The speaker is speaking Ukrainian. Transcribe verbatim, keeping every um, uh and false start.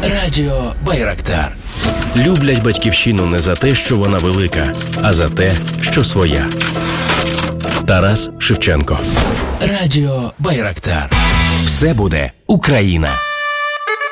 Радіо Байрактар. Люблять батьківщину не за те, що вона велика, а за те, що своя. Тарас Шевченко. Радіо Байрактар. Все буде Україна.